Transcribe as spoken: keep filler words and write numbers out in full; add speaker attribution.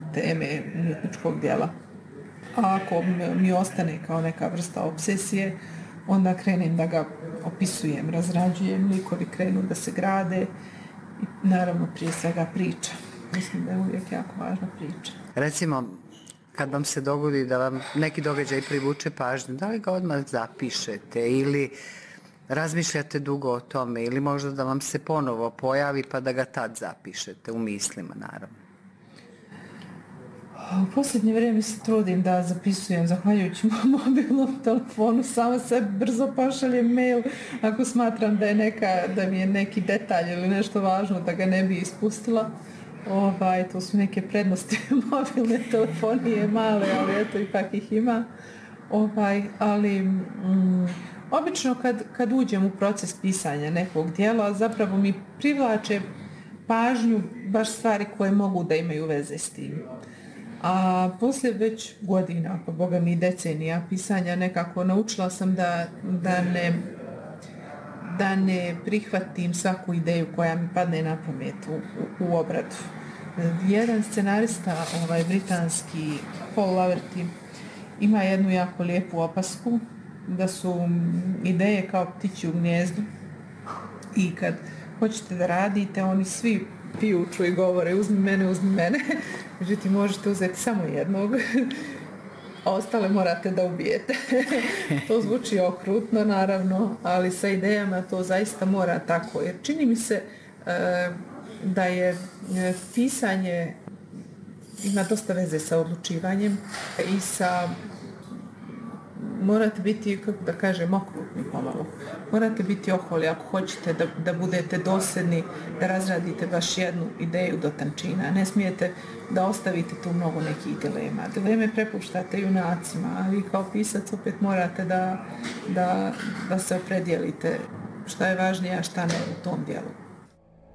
Speaker 1: teme umjetničkog djela. A ako mi ostane kao neka vrsta obsesije, onda krenem da ga opisujem, razrađujem, likovi krenu da se grade i naravno prije svega priča. Mislim da je uvijek jako važna priča.
Speaker 2: Recimo, kad vam se dogodi da vam neki događaj privuče pažnju, da li ga odmah zapišete ili razmišljate dugo o tome ili možda da vam se ponovo pojavi pa da ga tad zapišete u mislima, naravno?
Speaker 1: U posljednje vrijeme se trudim da zapisujem zahvaljujući mobilnom telefonu, samo sebi brzo pošaljem mail ako smatram da je neka, da mi je neki detalj ili nešto važno da ga ne bi ispustila. Ovaj, to su neke prednosti mobilne telefonije, male, ali eto ipak ih ima. Ovaj, ali mm, obično kad, kad uđem u proces pisanja nekog dijela, zapravo mi privlače pažnju baš stvari koje mogu da imaju veze s tim. A poslije već godina, pa boga mi decenija pisanja, nekako naučila sam da, da, ne, da ne prihvatim svaku ideju koja mi padne na pamet u, u, u obradu. Jedan scenarista, ovaj britanski, Paul Laverty, ima jednu jako lijepu opasku da su ideje kao ptići u gnijezdu i kad hoćete da radite, oni svi pijuču i govore uzmi mene, uzmi mene. Međutim, možete uzeti samo jednog, a ostale morate da ubijete. To zvuči okrutno, naravno, ali sa idejama to zaista mora tako. Jer čini mi se e, da je pisanje ima dosta veze sa odlučivanjem i sa morate biti, kako da kažem, okrutni pomalo. Morate biti oholi ako hoćete da, da budete dosljedni, da razradite baš jednu ideju do tančina. Ne smijete da ostavite tu mnogo nekih dilema. Dileme prepuštate junacima, a vi kao pisac opet morate da, da, da se opredijelite šta je važnije, a šta ne u tom dijelu.